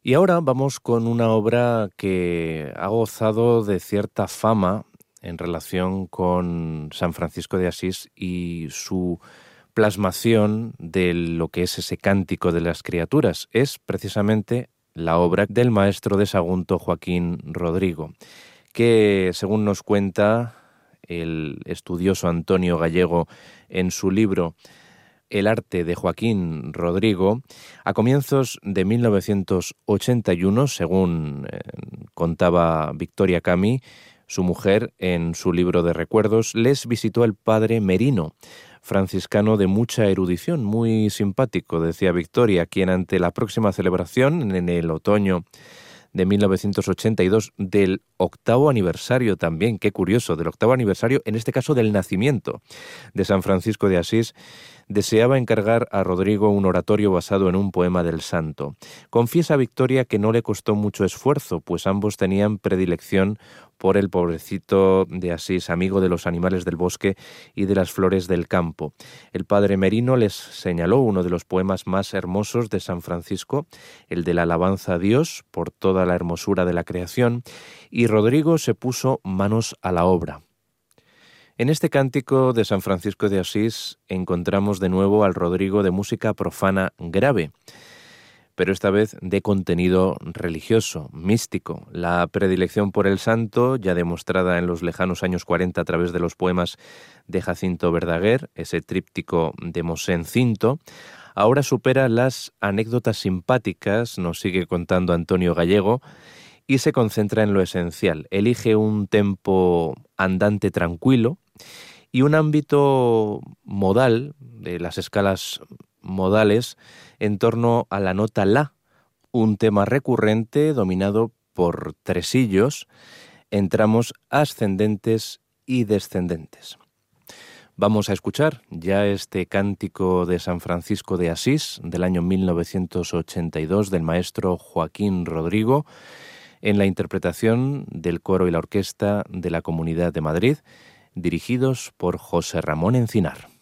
Y ahora vamos con una obra que ha gozado de cierta fama en relación con San Francisco de Asís y su plasmación de lo que es ese cántico de las criaturas. Es precisamente la obra del maestro de Sagunto Joaquín Rodrigo, que según nos cuenta el estudioso Antonio Gallego en su libro El arte de Joaquín Rodrigo, a comienzos de 1981, según contaba Victoria Camí, su mujer, en su libro de recuerdos, les visitó el padre Merino, franciscano de mucha erudición, muy simpático, decía Victoria, quien ante la próxima celebración, en el otoño de 1982, del 8º aniversario también, qué curioso, del 8º aniversario, en este caso del nacimiento de San Francisco de Asís, deseaba encargar a Rodrigo un oratorio basado en un poema del santo. Confiesa Victoria que no le costó mucho esfuerzo, pues ambos tenían predilección por el pobrecito de Asís, amigo de los animales del bosque y de las flores del campo. El padre Merino les señaló uno de los poemas más hermosos de San Francisco, el de la alabanza a Dios por toda la hermosura de la creación, y Rodrigo se puso manos a la obra. En este cántico de San Francisco de Asís encontramos de nuevo al Rodrigo de música profana grave, pero esta vez de contenido religioso, místico. La predilección por el santo, ya demostrada en los lejanos años 40 a través de los poemas de Jacinto Verdaguer, ese tríptico de Mosén Cinto, ahora supera las anécdotas simpáticas, nos sigue contando Antonio Gallego, y se concentra en lo esencial. Elige un tempo andante tranquilo y un ámbito modal de las escalas modales en torno a la nota la, un tema recurrente dominado por tresillos en tramos ascendentes y descendentes. Vamos a escuchar ya este cántico de San Francisco de Asís del año 1982 del maestro Joaquín Rodrigo, en la interpretación del coro y la orquesta de la Comunidad de Madrid, dirigidos por José Ramón Encinar.